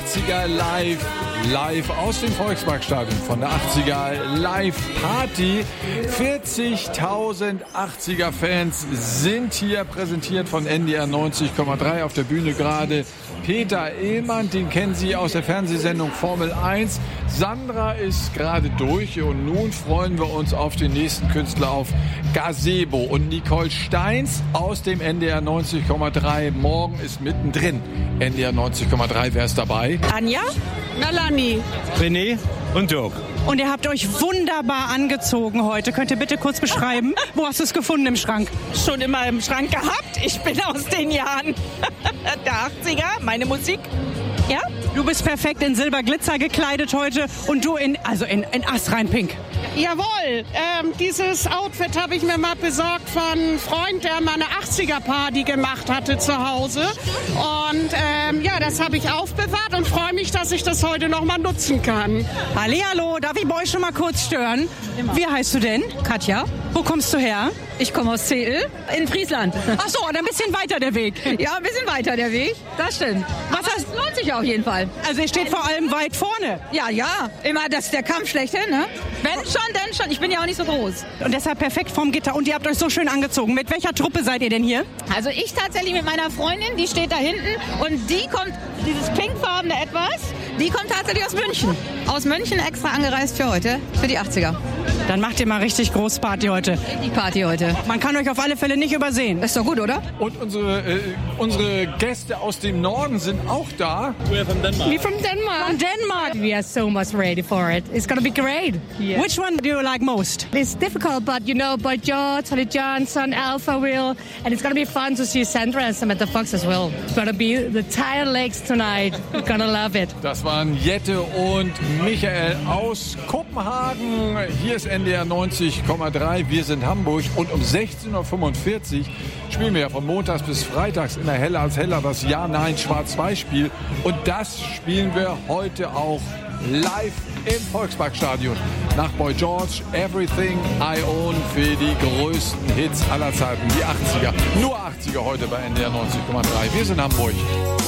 80er live aus dem Volksparkstadion von der 80er Live-Party. 40.000 80er-Fans sind hier, präsentiert von NDR 90,3 auf der Bühne gerade. Peter Ehlmann, den kennen Sie aus der Fernsehsendung Formel 1. Sandra ist gerade durch und nun freuen wir uns auf den nächsten Künstler, auf Gazebo. Und Nicole Steins aus dem NDR 90,3. Morgen ist mittendrin. NDR 90,3, wer ist dabei? Anja, Nalani, René und Dirk. Und ihr habt euch wunderbar angezogen heute. Könnt ihr bitte kurz beschreiben, wo hast du es gefunden im Schrank? Schon immer im Schrank gehabt. Ich bin aus den Jahren der 80er, meine Musik. Ja? Du bist perfekt in Silberglitzer gekleidet heute und du in astrein Pink. Jawohl, dieses Outfit habe ich mir mal besorgt von einem Freund, der mal eine 80er-Party gemacht hatte zu Hause. Und das habe ich aufbewahrt und freue mich, dass ich das heute noch mal nutzen kann. Hallihallo, darf ich bei euch schon mal kurz stören? Immer. Wie heißt du denn? Katja. Wo kommst du her? Ich komme aus Zedel in Friesland. Ach so, ein bisschen weiter der Weg. Ja, ein bisschen weiter der Weg, das stimmt. Das lohnt sich auf jeden Fall. Also ihr steht vor allem weit vorne. Ja, immer das ist der Kampf schlechthin, ne? Wenn schon, denn schon. Ich bin ja auch nicht so groß. Und deshalb perfekt vorm Gitter. Und ihr habt euch so schön angezogen. Mit welcher Truppe seid ihr denn hier? Also ich tatsächlich mit meiner Freundin, die steht da hinten. Und die kommt, dieses pinkfarbene Etwas, die kommt tatsächlich aus München. Aus München extra angereist für heute, für die 80er. Dann macht ihr mal richtig groß Party heute. Die Party heute. Man kann euch auf alle Fälle nicht übersehen. Das ist doch gut, oder? Und unsere Gäste aus dem Norden sind auch da. We're from Denmark. We're from Denmark. From Denmark. We are so much ready for it. It's going to be great. Yeah. Which one do you like most? It's difficult, but Boy George, Holly Johnson, Alpha Will, and it's going to be fun to see Sandra and Samantha Fox as well. It's going to be the tired legs tonight. You're going to love it. Das waren Jette und Michael aus Kopenhagen. Hier ist NDR 90,3. Wir sind Hamburg und um 16.45 Uhr spielen wir ja von montags bis freitags immer Heller als Heller das Ja-Nein-Schwarz-Weiß-Spiel. Und das spielen wir heute auch live im Volksparkstadion. Nach Boy George, Everything I Own für die größten Hits aller Zeiten, die 80er. Nur 80er heute bei NDR 90,3. Wir sind Hamburg.